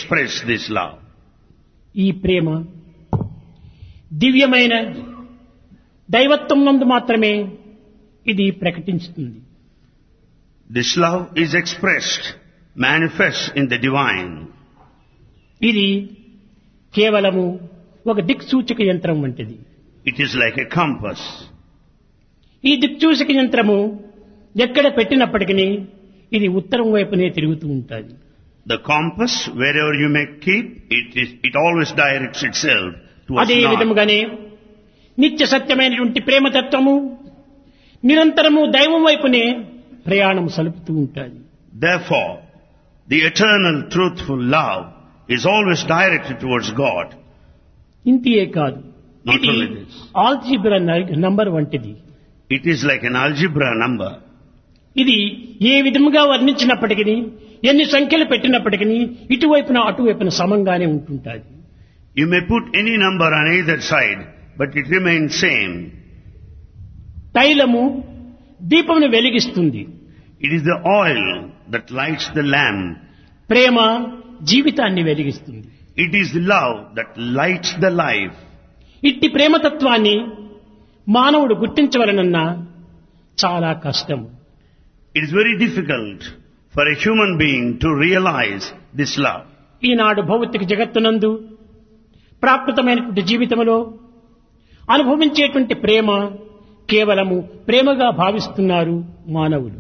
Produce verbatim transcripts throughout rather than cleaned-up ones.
express this love. ఈ ప్రేమ దివ్యమైన దైవత్వం నందు మాత్రమే ఇది ప్రకటించుతుంది. This love is expressed, manifest in the divine. ఇది కేవలము ఒక దిక్సూచక యంత్రం వంటిది. It is like a compass. ఈ దిక్సూచక యంత్రము ఎక్కడ పెట్టినప్పటికీ ఇది ఉత్తరం వైపునే తిరుగుతూ ఉంటుంది. The compass, wherever you may keep, it is, it always directs itself towards అదే north. విధముగానే నిత్య సత్యమైనటువంటి ప్రేమతత్వము నిరంతరము దైవం వైపునే ప్రయాణం సలుపుతూ ఉంటుంది. Therefore, the eternal truthful love is always directed towards God. ఇంతియే కాదు, Not ఇది only this. ఆల్జీబ్రా నంబర్ వంటిది. It is like an algebra number. ఇది ఏ విధముగా వర్ణించినప్పటికీ, ఎన్ని సంఖ్యలు పెట్టినప్పటికీ ఇటువైపున అటువైపున సమంగానే ఉంటుంటుంది. You may put any number on either side, but it remains same. తైలము దీపమును వెలిగిస్తుంది. It is the oil that lights the lamp. ప్రేమ జీవితాన్ని వెలిగిస్తుంది. It is the love that lights the life. ఇట్టి ప్రేమతత్వాన్ని మానవుడు గుర్తించవలనన్నా చాలా కష్టం. It is very difficult for a human being to realize this love. ఈనాడు భౌతిక జగత్తునందు ప్రాకృతమైనటువంటి జీవితంలో అనుభవించేటువంటి ప్రేమ కేవలము ప్రేమగా భావిస్తున్నారు మానవులు.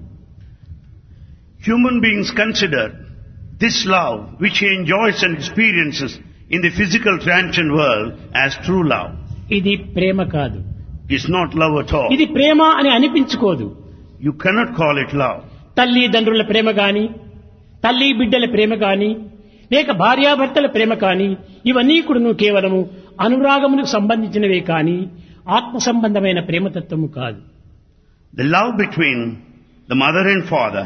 Human beings consider this love which he enjoys and experiences in the physical transient world as true love. ఇది ప్రేమ కాదు. It's not love at all. ఇది ప్రేమ అని అనిపించుకోదు. You cannot call it love. తల్లిదండ్రుల ప్రేమ గాని, తల్లి బిడ్డల ప్రేమ గాని, లేక భార్యాభర్తల ప్రేమ కాని, ఇవన్నీ కూడా కేవలము అనురాగములకు సంబంధించినవే కాని ఆత్మ సంబంధమైన ప్రేమతత్వము కాదు. The love between the mother and father,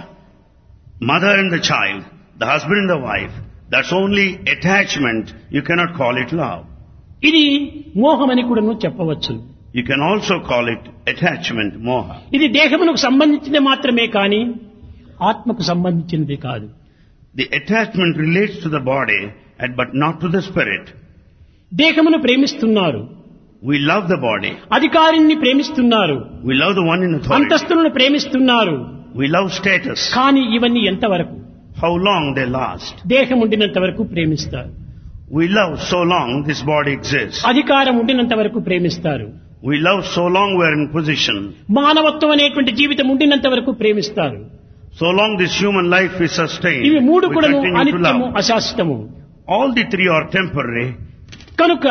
mother and the child, the husband and the wife, that's only attachment. You cannot call it love. ఇది మోహమని కూడా చెప్పవచ్చు. You can also call it attachment, moha. ఇది దేహమునకు సంబంధించినది మాత్రమే కాని ఆత్మకు సంబంధించినది కాదు. The attachment relates to the body and but not to the spirit. దేహమును ప్రేమిస్తున్నారు, We love the body. అధికారిని ప్రేమిస్తున్నారు, We love the one in authority. అంతస్తులను ప్రేమిస్తున్నారు. We love status. కానీ ఇవన్నీ ఎంతవరకు? How long they last. దేహం ఉండినంత వరకు ప్రేమిస్తారు. We love so long this body exists. అధికారం ఉండినంత వరకు ప్రేమిస్తారు. We love so long we're in position. మానవత్వం అనేటువంటి జీవితం ఉండినంత వరకు ప్రేమిస్తారు. So long this human life is sustained. ఇవి మూడు We కూడాను continue to అనిత్యము, love. అశాశ్వతము. All the three are temporary. కనుక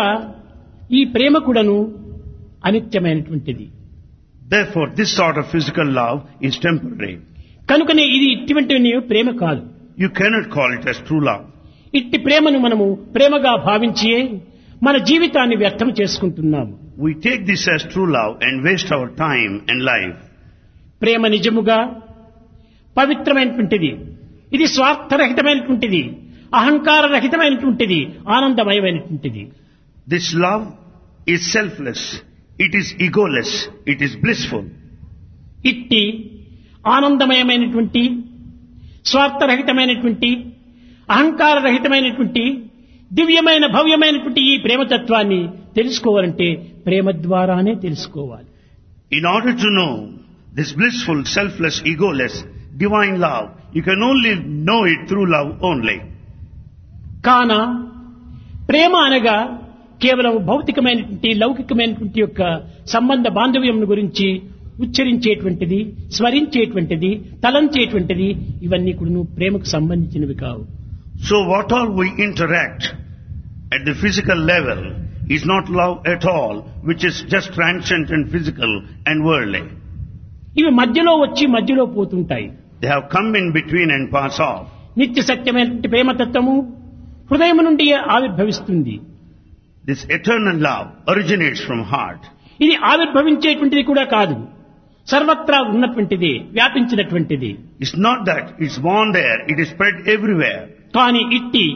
ఈ ప్రేమ కూడాను అనిత్యమైనటువంటిది. Therefore, this sort of physical love is temporary. కనుకనే ఇది ఇటువంటి ప్రేమ కాదు. You cannot call it as true love. ఇట్టి ప్రేమను మనము ప్రేమగా భావించి మన జీవితాన్ని వ్యర్థం చేసుకుంటున్నాము. We take this as true love and waste our time and life. ప్రేమ నిజముగా పవిత్రమైనటువంటిది. ఇది స్వార్థరహితమైనటువంటిది, అహంకార రహితమైనటువంటిది, ఆనందమయమైనటువంటిది. This love is selfless. It is egoless. It is blissful. ఇట్టి ఆనందమయమైనటువంటి, స్వార్థరహితమైనటువంటి, అహంకార రహితమైనటువంటి, దివ్యమైన భవ్యమైనటువంటి ఈ ప్రేమతత్వాన్ని తెలుసుకోవాలంటే ప్రేమ ద్వారానే తెలుసుకోవాలి. In order to know this blissful, selfless, egoless, divine love, you can only know it through love only. కాన ప్రేమ అనగా కేవలం భౌతికమైనటువంటి, లౌకికమైనటువంటి యొక్క సంబంధ బాంధవ్యం గురించి ఉచ్చరించేటువంటిది, స్మరించేటువంటిది, తలంచేటువంటిది, ఇవన్నీ కూడా ప్రేమకు సంబంధించినవి కావు. So what all we interact at the physical level is not love at all, which is just transient and physical and worldly. ఇవి మధ్యలో వచ్చి మధ్యలో పోతుంటాయి. They have come in between and pass off. నిత్య సత్యమైనటువంటి ప్రేమతత్వము హృదయం నుండి ఆవిర్భవిస్తుంది. This eternal love originates from heart. ఇది ఆవిర్భవించేటువంటిది కూడా కాదు, సర్వత్రా ఉన్నటువంటిది, వ్యాపించినటువంటిది. It's not that it's born there, it is spread everywhere. కానీ ఇట్టి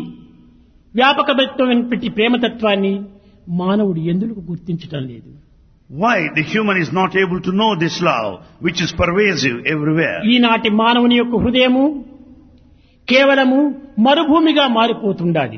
వ్యాపకమైనటువంటి ప్రేమతత్వాన్ని మానవుడు ఎందుకు గుర్తించటం లేదు? Why the human is not able to know this love, which is pervasive everywhere? ఈనాటి మానవుని యొక్క హృదయము కేవలము మరుభూమిగా మారిపోతుండాలి.